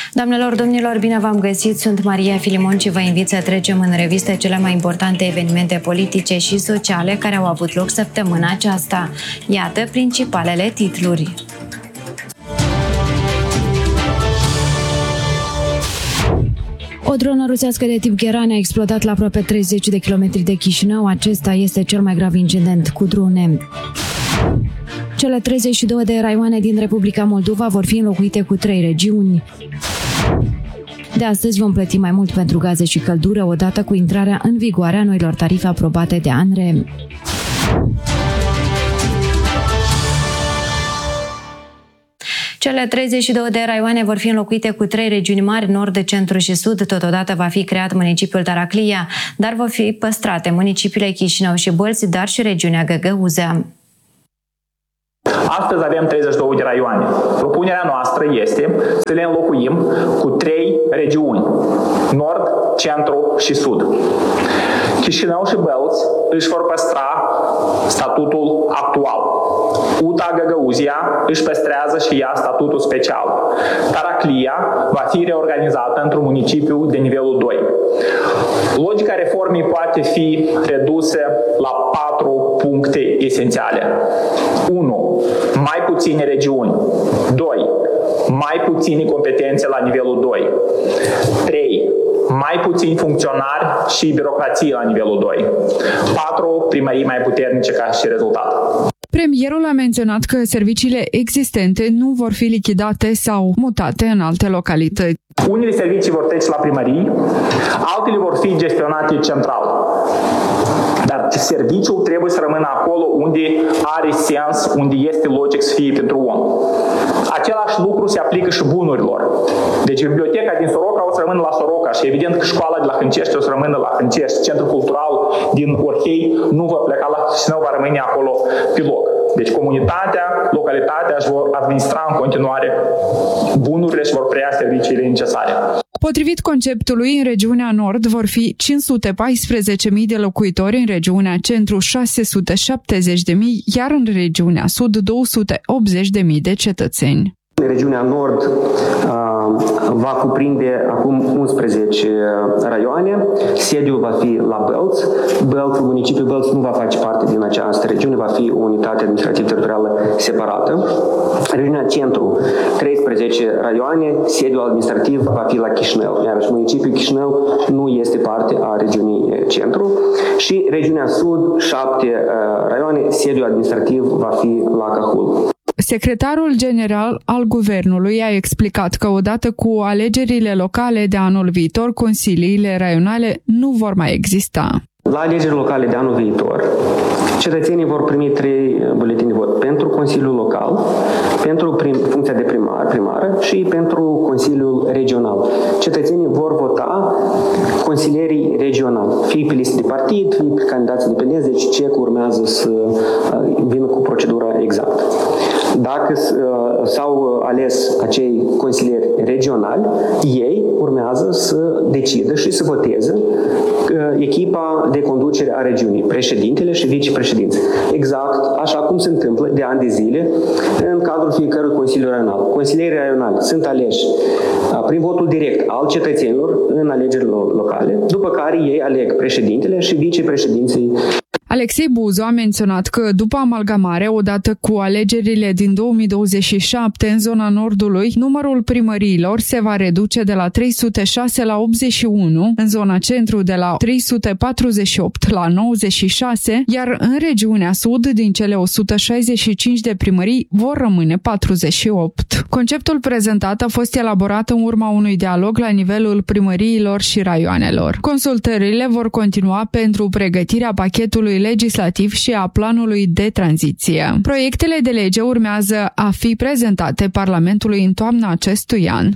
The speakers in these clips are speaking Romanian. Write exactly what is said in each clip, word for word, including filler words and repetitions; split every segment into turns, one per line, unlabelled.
Doamnelor, domnilor, bine v-am găsit! Sunt Maria Filimon și vă invit să trecem în revistă cele mai importante evenimente politice și sociale care au avut loc săptămâna aceasta. Iată principalele titluri. O dronă rusească de tip Gheran a explodat la aproape treizeci de kilometri de Chișinău. Acesta este cel mai grav incident cu drone. Cele treizeci și două de raioane din Republica Moldova vor fi înlocuite cu trei regiuni. De astăzi vom plăti mai mult pentru gaze și căldură, odată cu intrarea în vigoare a noilor tarife aprobate de ANRE. Cele treizeci și două de raioane vor fi înlocuite cu trei regiuni mari, nord, centru și sud. Totodată va fi creat municipiul Taraclia, dar vor fi păstrate municipiile Chișinău și Bălți, dar și regiunea Găgăuzea.
Astăzi avem treizeci și două de raioane. Propunerea noastră este să le înlocuim cu trei regiuni, nord, centru și sud. Chișinău și Bălți își vor păstra statutul actual. U T A Găgăuzia își păstrează și ea statutul special. Taraclia va fi reorganizată într-un municipiu de nivelul doi. Logica reformei poate fi redusă la patru puncte esențiale. unu. Mai puține regiuni. doi. Mai puține competențe la nivelul doi. trei. Mai puțini funcționari și birocrație la nivelul doi. patru. Primării mai puternice ca și rezultat.
Premierul a menționat că serviciile existente nu vor fi lichidate sau mutate în alte localități.
Unele servicii vor trece la primării, altele vor fi gestionate central. Dar serviciul trebuie să rămână acolo unde are sens, unde este logic să fie pentru om. Același lucru se aplică și bunurilor. Deci biblioteca din Soroca o să rămână la Soroca și evident că școala de la Hâncești o să rămână la Hâncești. Centrul cultural din Orhei nu va pleca la Chișinău, va rămâne acolo pe loc. Deci comunitatea, localitatea își vor administra în continuare bunurile și vor preia serviciile necesare.
Potrivit conceptului, în regiunea Nord vor fi cinci sute paisprezece mii de locuitori, în regiunea Centru șase sute șaptezeci de mii, iar în regiunea Sud două sute optzeci de mii de cetățeni.
Regiunea Nord uh, va cuprinde acum unsprezece raioane. Sediul va fi la Bălți. Bălți, municipiul Bălți nu va face parte din această regiune, va fi o unitate administrativ-teritorială separată. Regiunea Centru, treisprezece raioane, sediul administrativ va fi la Chișinău, iar municipiul Chișinău nu este parte a regiunii Centru. Și regiunea Sud, șapte uh, raioane, sediul administrativ va fi la Cahul.
Secretarul general al Guvernului a explicat că odată cu alegerile locale de anul viitor, consiliile raionale nu vor mai exista.
La alegerile locale de anul viitor, cetățenii vor primi trei buletini de vot pentru Consiliul Local, pentru prim, funcția de primar, primară și pentru Consiliul Regional. Cetățenii vor vota consilierii regionali, fie pe listă de partid, fie pe candidați independenți, deci ce urmează să vină cu procedura exactă. Dacă s-au ales acei consilieri regionali, ei urmează să decidă și să voteze echipa de conducere a regiunii, președintele și vicepreședinții. Exact așa cum se întâmplă de ani de zile în cadrul fiecărui Consiliu Raional. Consilierii raionali sunt aleși prin votul direct al cetățenilor în alegerile locale, după care ei aleg președintele și vicepreședinții.
Alexei Buzu a menționat că după amalgamare, odată cu alegerile din două mii douăzeci și șapte în zona Nordului, numărul primăriilor se va reduce de la trei sute șase la optzeci și unu, în zona Centru de la trei sute patruzeci și opt la nouăzeci și șase, iar în regiunea Sud, din cele o sută șaizeci și cinci de primării, vor rămâne patruzeci și opt. Conceptul prezentat a fost elaborat în urma unui dialog la nivelul primăriilor și raioanelor. Consultările vor continua pentru pregătirea pachetului legislativ și a planului de tranziție. Proiectele de lege urmează a fi prezentate Parlamentului în toamna acestui an.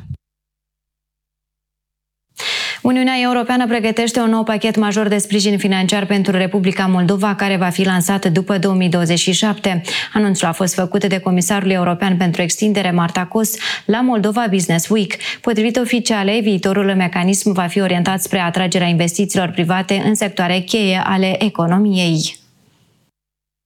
Uniunea Europeană pregătește un nou pachet major de sprijin financiar pentru Republica Moldova, care va fi lansat după două mii douăzeci și șapte. Anunțul a fost făcut de Comisarul European pentru Extindere, Marta Kos, la Moldova Business Week. Potrivit oficialei, viitorul mecanism va fi orientat spre atragerea investițiilor private în sectoare cheie ale economiei.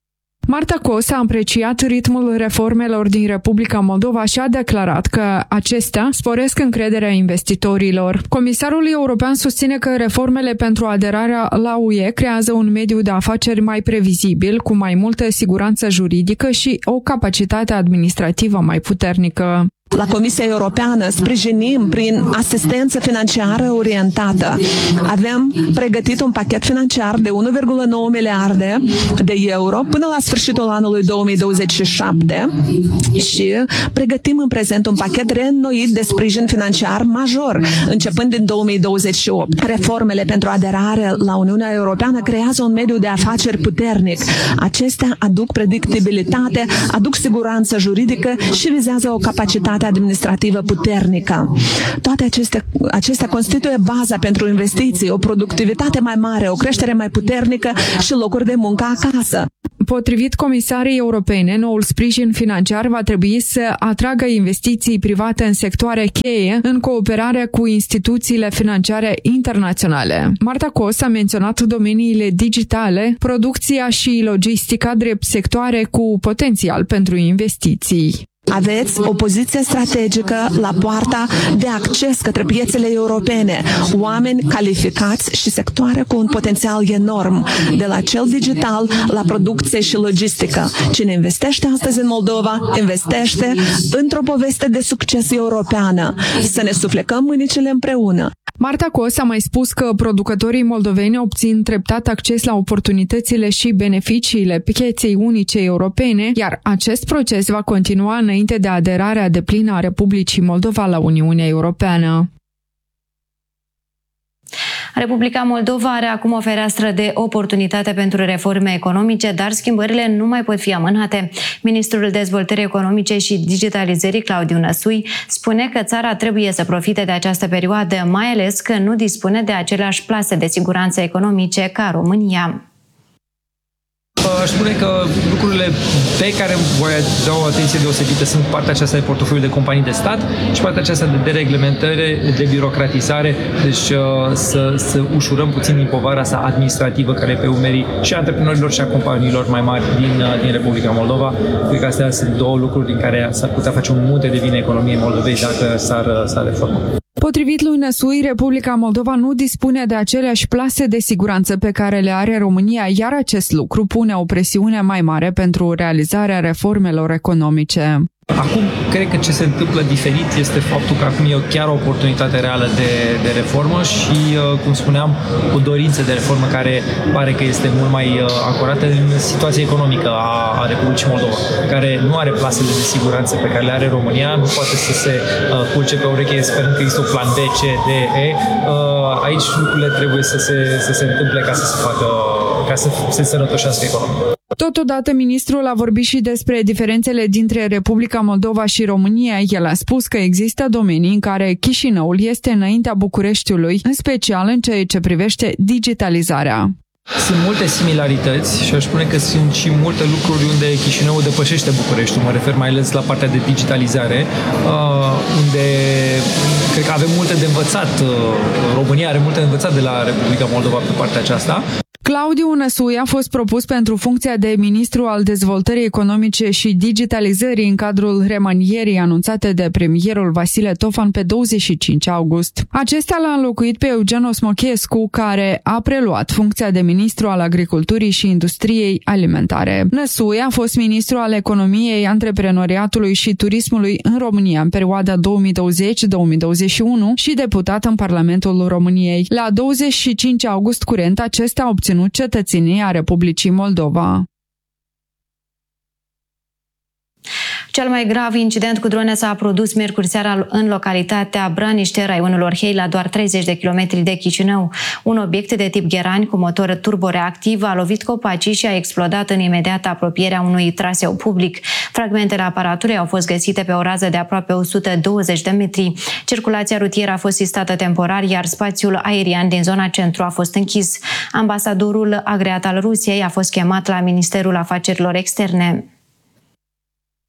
Marta Kos a apreciat ritmul reformelor din Republica Moldova și a declarat că acestea sporesc încrederea investitorilor. Comisarul european susține că reformele pentru aderarea la U E creează un mediu de afaceri mai previzibil, cu mai multă siguranță juridică și o capacitate administrativă mai puternică.
La Comisia Europeană sprijinim prin asistență financiară orientată. Avem pregătit un pachet financiar de unu virgulă nouă miliarde de euro până la sfârșitul anului două mii douăzeci și șapte și pregătim în prezent un pachet reînnoit de sprijin financiar major, începând din două mii douăzeci și opt. Reformele pentru aderare la Uniunea Europeană creează un mediu de afaceri puternic. Acestea aduc predictibilitate, aduc siguranță juridică și vizează o capacitate administrativă puternică. Toate acestea, acestea constituie baza pentru investiții, o productivitate mai mare, o creștere mai puternică și locuri de muncă acasă.
Potrivit Comisariei Europene, noul sprijin financiar va trebui să atragă investiții private în sectoare cheie în cooperare cu instituțiile financiare internaționale. Marta Kos a menționat domeniile digitale, producția și logistica drept sectoare cu potențial pentru investiții.
Aveți o poziție strategică la poarta de acces către piețele europene, oameni calificați și sectoare cu un potențial enorm, de la cel digital la producție și logistică. Cine investește astăzi în Moldova, investește într-o poveste de succes europeană. Să ne suflecăm mânicile împreună.
Marta Kos a mai spus că producătorii moldoveni obțin treptat acces la oportunitățile și beneficiile pieței unice europene, iar acest proces va continua înainte de aderarea deplină a Republicii Moldova la Uniunea Europeană.
Republica Moldova are acum o fereastră de oportunitate pentru reforme economice, dar schimbările nu mai pot fi amânate. Ministrul Dezvoltării Economice și Digitalizării, Claudiu Năsui, spune că țara trebuie să profite de această perioadă, mai ales că nu dispune de aceleași plase de siguranță economice ca România.
Aș spune că lucrurile pe care voi da o atenție deosebită sunt partea aceasta de portofoliu de companii de stat și partea aceasta de dereglementare, de birocratizare, deci să, să ușurăm puțin din povara asta administrativă care e pe umerii și a antreprenorilor și a companiilor mai mari din, din Republica Moldova. Cred că astea sunt două lucruri din care s-ar putea face un munte de bine economiei Moldovei dacă s-ar, s-ar reforma.
Potrivit lui Năsui, Republica Moldova nu dispune de aceleași plase de siguranță pe care le are România, iar acest lucru pune o presiune mai mare pentru realizarea reformelor economice.
Acum, cred că ce se întâmplă diferit este faptul că acum e chiar o oportunitate reală de, de reformă și, cum spuneam, o dorință de reformă care pare că este mult mai acurată în situația economică a, a Republicii Moldova, care nu are plasele de siguranță pe care le are România, nu poate să se uh, culce pe ureche sperând că există un plan B, C, D, E. Uh, aici lucrurile trebuie să se, să se întâmple ca să se facă, ca să se sănătoșească economia.
Totodată, ministrul a vorbit și despre diferențele dintre Republica Moldova și România. El a spus că există domenii în care Chișinăul este înaintea Bucureștiului, în special în ceea ce privește digitalizarea.
Sunt multe similarități și aș spune că sunt și multe lucruri unde Chișinăul depășește Bucureștiul. Mă refer mai ales la partea de digitalizare, unde cred că avem multe de învățat. România are multe de învățat de la Republica Moldova pe partea aceasta.
Claudiu Năsui a fost propus pentru funcția de ministru al dezvoltării economice și digitalizării în cadrul remanierii anunțate de premierul Vasile Tofan pe douăzeci și cinci august. Acesta l-a înlocuit pe Eugen Osmochescu, care a preluat funcția de ministru al agriculturii și industriei alimentare. Năsui a fost ministru al economiei, antreprenoriatului și turismului în România în perioada două mii douăzeci - două mii douăzeci și unu și deputat în Parlamentul României. La douăzeci și cinci august curent, acesta a obținut cetățenia Republicii Moldova.
Cel mai grav incident cu drone s-a produs miercuri seara în localitatea Braniște, raionul Orhei, la doar treizeci de kilometri de Chișinău. Un obiect de tip Gherani cu motor turboreactiv a lovit copacii și a explodat în imediată apropierea unui traseu public. Fragmentele aparaturii au fost găsite pe o rază de aproape o sută douăzeci de metri. Circulația rutieră a fost sistată temporar, iar spațiul aerian din zona centru a fost închis. Ambasadorul agreat al Rusiei a fost chemat la Ministerul Afacerilor Externe.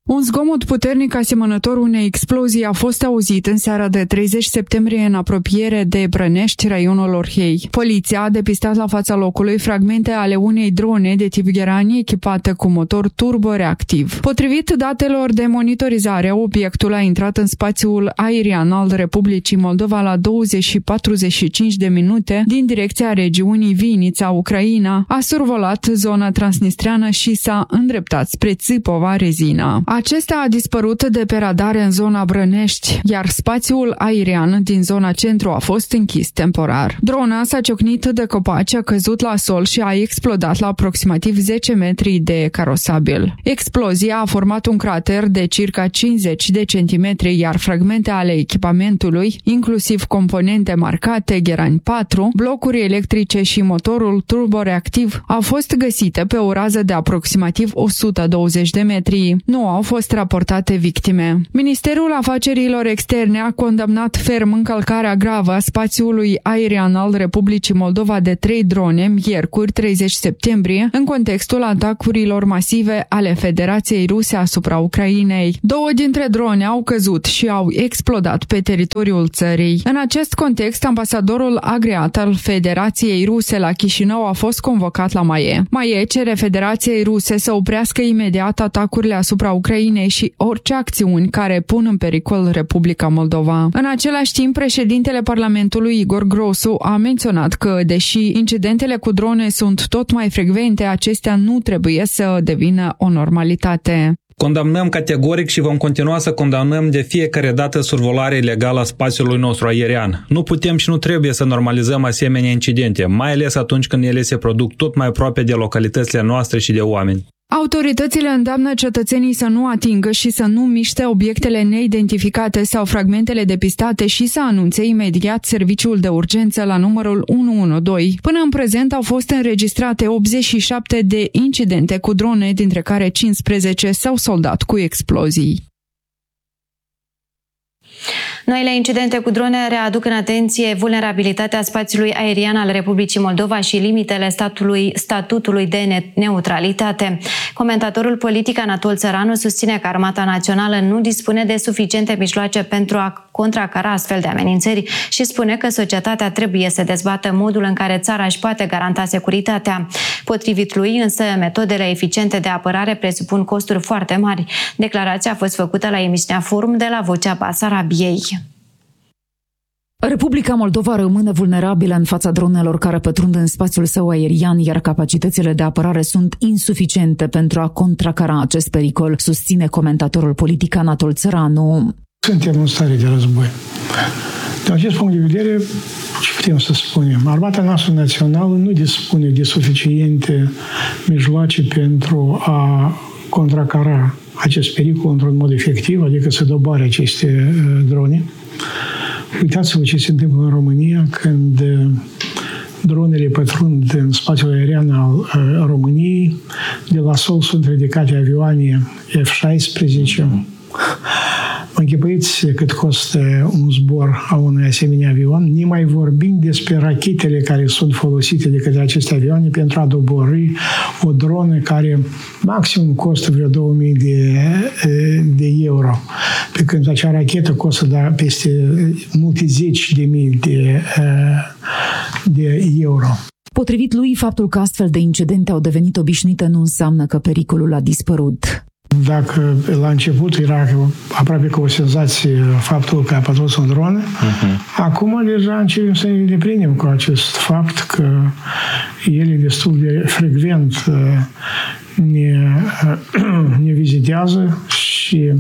Un zgomot puternic asemănător unei explozii a fost auzit în seara de treizeci septembrie în apropiere de Brănești, raionul Orhei. Poliția a depistat la fața locului fragmente ale unei drone de tip Gherani echipată cu motor turboreactiv. Potrivit datelor de monitorizare, obiectul a intrat în spațiul aerian al Republicii Moldova la douăzeci și patruzeci și cinci de minute din direcția regiunii Vinița, Ucraina, a survolat zona transnistreană și s-a îndreptat spre Țipova, Rezina. Acesta a dispărut de pe radare în zona Brănești, iar spațiul aerian din zona centru a fost închis temporar. Drona s-a ciocnit de copaci, a căzut la sol și a explodat la aproximativ zece metri de carosabil. Explozia a format un crater de circa cincizeci de centimetri, iar fragmente ale echipamentului, inclusiv componente marcate Gherani patru, blocuri electrice și motorul turboreactiv, au fost găsite pe o rază de aproximativ o sută douăzeci de metri. Nu au fost raportate victime. Ministerul Afacerilor Externe a condamnat ferm încălcarea gravă a spațiului aerian al Republicii Moldova de trei drone, miercuri treizeci septembrie, în contextul atacurilor masive ale Federației Ruse asupra Ucrainei. Două dintre drone au căzut și au explodat pe teritoriul țării. În acest context, ambasadorul agreat al Federației Ruse la Chișinău a fost convocat la M A E. M A E cere Federației Ruse să oprească imediat atacurile asupra Ucrainei și orice acțiuni care pun în pericol Republica Moldova. În același timp, președintele Parlamentului Igor Grosu a menționat că, deși incidentele cu drone sunt tot mai frecvente, acestea nu trebuie să devină o normalitate.
Condamnăm categoric și vom continua să condamnăm de fiecare dată survolarea ilegală a spațiului nostru aerian. Nu putem și nu trebuie să normalizăm asemenea incidente, mai ales atunci când ele se produc tot mai aproape de localitățile noastre și de oameni.
Autoritățile îndeamnă cetățenii să nu atingă și să nu miște obiectele neidentificate sau fragmentele depistate și să anunțe imediat serviciul de urgență la numărul unu unu doi. Până în prezent au fost înregistrate optzeci și șapte de incidente cu drone, dintre care cincisprezece s-au soldat cu explozii.
Noile incidente cu drone readuc în atenție vulnerabilitatea spațiului aerian al Republicii Moldova și limitele statului, statutului de neutralitate. Comentatorul politic Anatol Țăranu susține că Armata Națională nu dispune de suficiente mijloace pentru a contracara astfel de amenințări și spune că societatea trebuie să dezbată modul în care țara își poate garanta securitatea. Potrivit lui, însă, metodele eficiente de apărare presupun costuri foarte mari. Declarația a fost făcută la emisiunea Forum de la Vocea Basarabiei.
Republica Moldova rămâne vulnerabilă în fața dronelor care pătrund în spațiul său aerian, iar capacitățile de apărare sunt insuficiente pentru a contracara acest pericol, susține comentatorul politic Anatol Țăranu.
Suntem în stare de război. Din acest punct de vedere, ce putem să spunem? Armata noastră națională nu dispune de suficiente mijloace pentru a contracara acest pericol într-un mod efectiv, adică să doboare aceste drone. Uitați-vă ce se întâmplă în România când dronele pătrund în spațiul aerian al României. De la sol sunt ridicate avioane F șaisprezece. Închipuiți cât costă un zbor a unui asemenea avion, nemai vorbind despre rachetele care sunt folosite de către aceste avioane pentru a dobori o dronă care maxim costă vreo două mii de, de euro, pe când acea rachetă costă da, peste multe zeci de mii de, de euro.
Potrivit lui, faptul că astfel de incidente au devenit obișnuite nu înseamnă că pericolul a dispărut.
Dacă la început era aproape ca o senzație faptul că a pătruns o dronă, uh-huh. Acum deja începem să ne deprindem cu acest fapt că ele destul de frecvent ne, ne vizitează și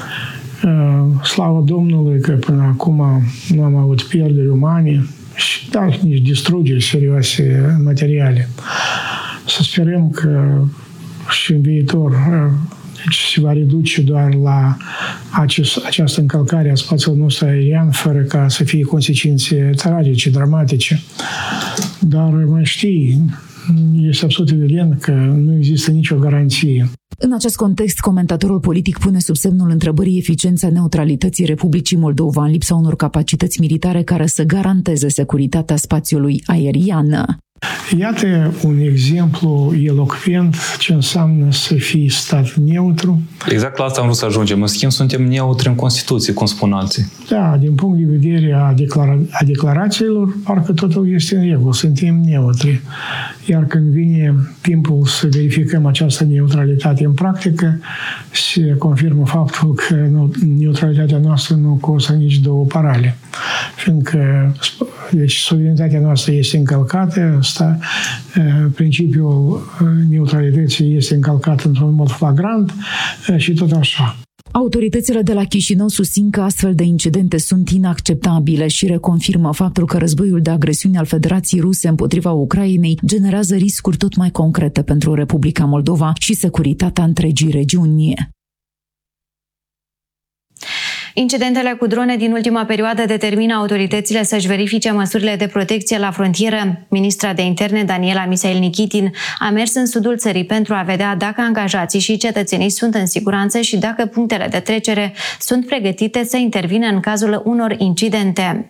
slavă Domnului că până acum nu am avut pierderi umane și dar nici distrugeri serioase materiale. Să sperăm că și în viitor se va reduce doar la acest, această încălcare a spațiului nostru aerian, fără ca să fie consecințe tragice, dramatice. Dar, mai știi, este absolut evident că nu există nicio garanție.
În acest context, comentatorul politic pune sub semnul întrebării eficiența neutralității Republicii Moldova în lipsa unor capacități militare care să garanteze securitatea spațiului aerian.
Iată un exemplu elocvent ce înseamnă să fii stat neutru.
Exact la asta am vrut să ajungem. În schimb, suntem neutri în Constituție, cum spun alții.
Da, din punct de vedere a, declara- a declarațiilor, parcă totul este în regulă, suntem neutri. Iar când vine timpul să verificăm această neutralitate în practică, se confirmă faptul că neutralitatea noastră nu costă nici două parale. Fiindcă deci, suveranitatea noastră este încălcată, sta, principiul neutralității este încălcat într-un mod flagrant și tot așa.
Autoritățile de la Chișinău susțin că astfel de incidente sunt inacceptabile și reconfirmă faptul că războiul de agresiune al Federației Ruse împotriva Ucrainei generează riscuri tot mai concrete pentru Republica Moldova și securitatea întregii regiuni.
Incidentele cu drone din ultima perioadă determină autoritățile să-și verifice măsurile de protecție la frontieră. Ministra de Interne, Daniela Misail-Nichitin, a mers în sudul țării pentru a vedea dacă angajații și cetățenii sunt în siguranță și dacă punctele de trecere sunt pregătite să intervină în cazul unor incidente.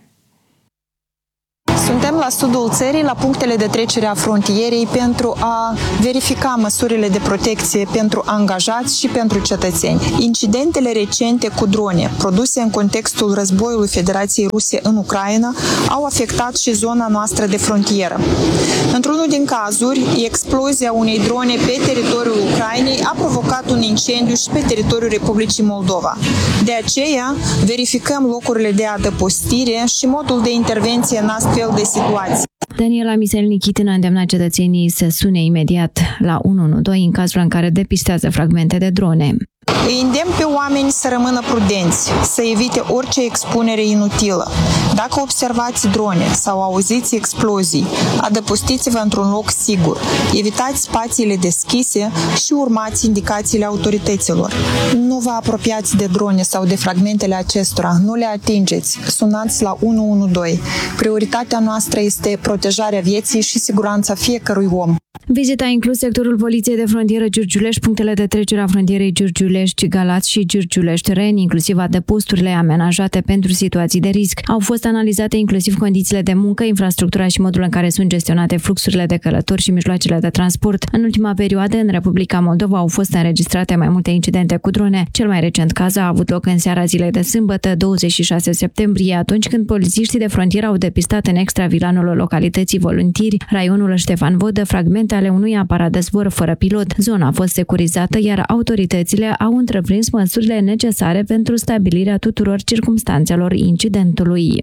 Suntem la sudul țării, la punctele de trecere a frontierei, pentru a verifica măsurile de protecție pentru angajați și pentru cetățeni. Incidentele recente cu drone, produse în contextul războiului Federației Ruse în Ucraina, au afectat și zona noastră de frontieră. Într-unul din cazuri, explozia unei drone pe teritoriul Ucrainei a provocat un incendiu și pe teritoriul Republicii Moldova. De aceea, verificăm locurile de adăpostire și modul de intervenție în astfel de situații.
Daniela Misail-Nichitin a îndemnat cetățenii să sune imediat la unu unu doi în cazul în care depistează fragmente de drone.
Îi îndemn pe oameni să rămână prudenți, să evite orice expunere inutilă. Dacă observați drone sau auziți explozii, adăpostiți-vă într-un loc sigur. Evitați spațiile deschise și urmați indicațiile autorităților. Nu vă apropiați de drone sau de fragmentele acestora, nu le atingeți. Sunați la unu unu doi. Prioritatea noastră este protejarea vieții și siguranța fiecărui om.
Vizita a inclus sectorul Poliției de Frontieră Giurgiulești, punctele de trecere a frontierei Giurgiulești-Galați și Giurgiulești-Reni, inclusiv adăposturile amenajate pentru situații de risc. Au fost analizate inclusiv condițiile de muncă, infrastructura și modul în care sunt gestionate fluxurile de călători și mijloacele de transport. În ultima perioadă, în Republica Moldova au fost înregistrate mai multe incidente cu drone. Cel mai recent caz a avut loc în seara zilei de sâmbătă, douăzeci și șase septembrie, atunci când polițiștii de frontieră au depistat în extravilanul localității Voluntiri, raionul Ștefan Vodă, fragmente ale unui aparat de zbor fără pilot. Zona a fost securizată, iar autoritățile au întreprins măsurile necesare pentru stabilirea tuturor circumstanțelor incidentului.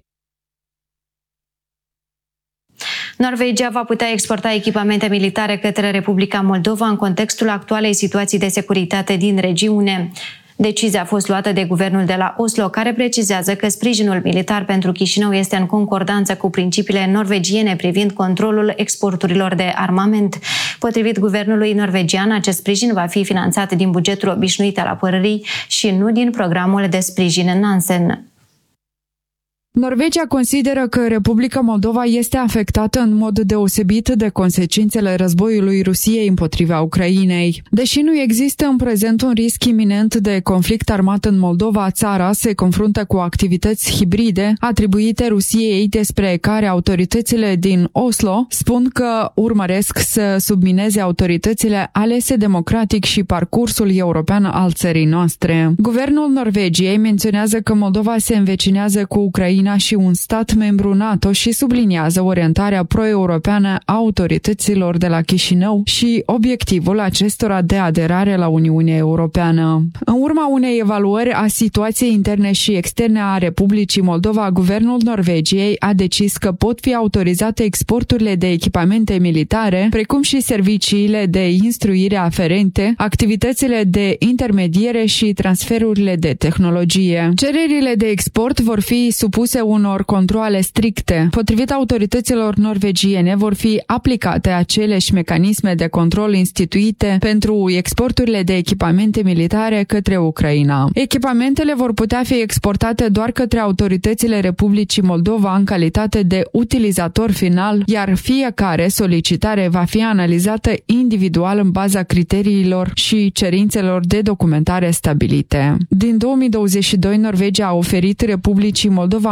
Norvegia va putea exporta echipamente militare către Republica Moldova în contextul actualei situații de securitate din regiune. Decizia a fost luată de guvernul de la Oslo, care precizează că sprijinul militar pentru Chișinău este în concordanță cu principiile norvegiene privind controlul exporturilor de armament. Potrivit guvernului norvegian, acest sprijin va fi finanțat din bugetul obișnuit al apărării și nu din programul de sprijin Nansen.
Norvegia consideră că Republica Moldova este afectată în mod deosebit de consecințele războiului Rusiei împotriva Ucrainei. Deși nu există în prezent un risc iminent de conflict armat în Moldova, țara se confruntă cu activități hibride atribuite Rusiei, despre care autoritățile din Oslo spun că urmăresc să submineze autoritățile alese democratic și parcursul european al țării noastre. Guvernul Norvegiei menționează că Moldova se învecinează cu Ucraina și un stat membru NATO și subliniază orientarea pro-europeană a autorităților de la Chișinău și obiectivul acestora de aderare la Uniunea Europeană. În urma unei evaluări a situației interne și externe a Republicii Moldova, guvernul Norvegiei a decis că pot fi autorizate exporturile de echipamente militare, precum și serviciile de instruire aferente, activitățile de intermediere și transferurile de tehnologie. Cererile de export vor fi supuse unor controale stricte. Potrivit autorităților norvegiene, vor fi aplicate aceleași mecanisme de control instituite pentru exporturile de echipamente militare către Ucraina. Echipamentele vor putea fi exportate doar către autoritățile Republicii Moldova în calitate de utilizator final, iar fiecare solicitare va fi analizată individual în baza criteriilor și cerințelor de documentare stabilite. Din două mii douăzeci și doi, Norvegia a oferit Republicii Moldova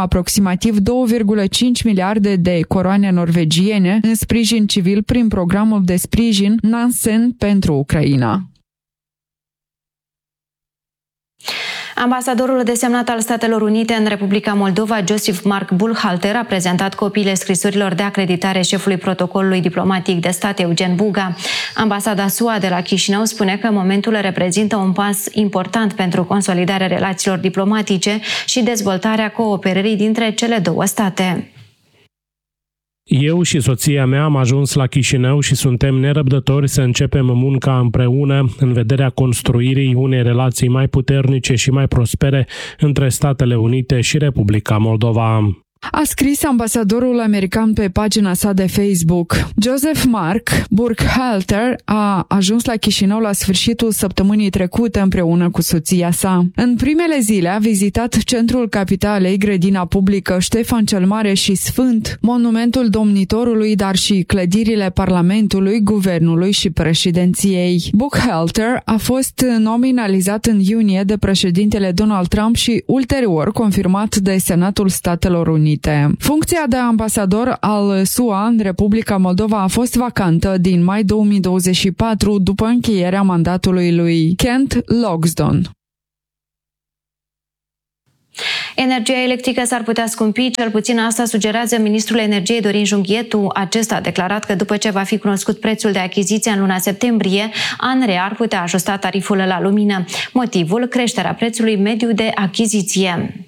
aproximativ două virgulă cinci miliarde de coroane norvegiene în sprijin civil prin programul de sprijin Nansen pentru Ucraina.
Ambasadorul desemnat al Statelor Unite în Republica Moldova, Joseph Mark Buchalter, a prezentat copiile scrisorilor de acreditare șefului protocolului diplomatic de stat Eugen Buga. Ambasada S U A de la Chișinău spune că momentul reprezintă un pas important pentru consolidarea relațiilor diplomatice și dezvoltarea cooperării dintre cele două state.
Eu și soția mea am ajuns la Chișinău și suntem nerăbdători să începem munca împreună în vederea construirii unei relații mai puternice și mai prospere între Statele Unite și Republica Moldova.
A scris ambasadorul american pe pagina sa de Facebook. Joseph Mark Buchalter a ajuns la Chișinău la sfârșitul săptămânii trecute împreună cu soția sa. În primele zile a vizitat centrul capitalei, grădina publică Ștefan cel Mare și Sfânt, monumentul domnitorului, dar și clădirile Parlamentului, Guvernului și președinției. Buchalter a fost nominalizat în iunie de președintele Donald Trump și ulterior confirmat de Senatul Statelor Unite. Funcția de ambasador al S U A în Republica Moldova a fost vacantă din mai două mii douăzeci și patru după încheierea mandatului lui Kent Logsdon.
Energia electrică s-ar putea scumpi, cel puțin asta sugerează ministrul energiei Dorin Junghietu. Acesta a declarat că după ce va fi cunoscut prețul de achiziție în luna septembrie, ANRE ar putea ajusta tariful la lumină. Motivul? Creșterea prețului mediu de achiziție.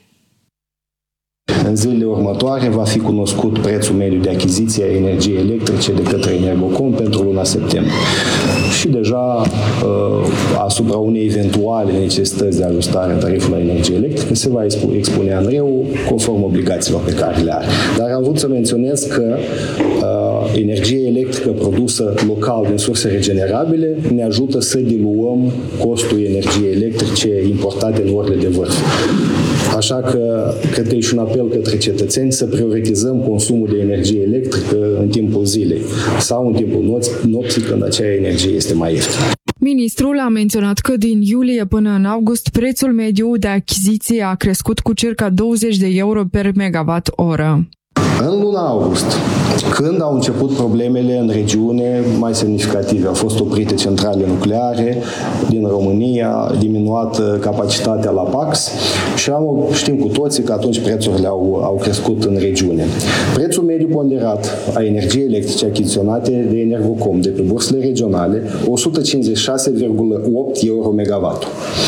În zilele următoare va fi cunoscut prețul mediu de achiziție a energiei electrice de către Energocom pentru luna septembrie. Și deja asupra unei eventuale necesități de ajustare a tarifului la energie electrică se va expune ANRE-ul conform obligațiilor pe care le are. Dar am vrut să menționez că uh, energia electrică produsă local din surse regenerabile ne ajută să diluăm costul energiei electrice importate în orele de vârf. Așa că cred că e și un apel către cetățeni să prioritizăm consumul de energie electrică în timpul zilei sau în timpul nopții, când acea energie este mai ieftină.
Ministrul a menționat că din iulie până în august prețul mediu de achiziție a crescut cu circa douăzeci de euro per megawatt oră.
În luna august, când au început problemele în regiune mai semnificative, au fost oprite centrale nucleare din România, diminuată capacitatea la P A X și am, știm cu toții că atunci prețurile au, au crescut în regiune. Prețul mediu ponderat a energiei electrice achiziționate de Energocom de pe bursele regionale, o sută cincizeci și șase virgulă opt euro megawatt.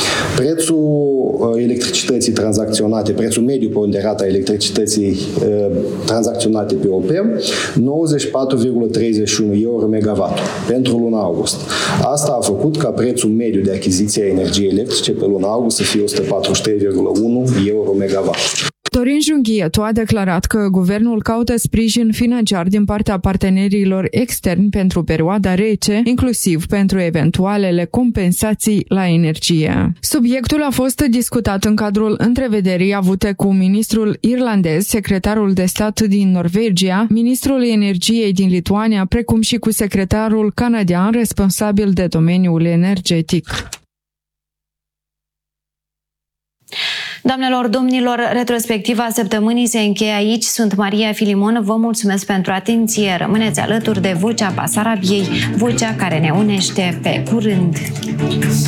Prețul electricității tranzacționate, prețul mediu ponderat a electricității tranzacționate pe O P M, nouăzeci și patru virgulă treizeci și unu euro megawatt pentru luna august. Asta a făcut ca prețul mediu de achiziție a energiei electrice pe luna august să fie o sută patruzeci și trei virgulă unu euro megawatt.
Dorin Junghietu a declarat că guvernul caută sprijin financiar din partea partenerilor externi pentru perioada rece, inclusiv pentru eventualele compensații la energie. Subiectul a fost discutat în cadrul întrevederii avute cu ministrul irlandez, secretarul de stat din Norvegia, ministrul energiei din Lituania, precum și cu secretarul canadian responsabil de domeniul energetic.
Doamnelor, domnilor, retrospectiva săptămânii se încheie aici. Sunt Maria Filimon, vă mulțumesc pentru atenție. Rămâneți alături de Vocea Basarabiei, vocea care ne unește. Pe curând!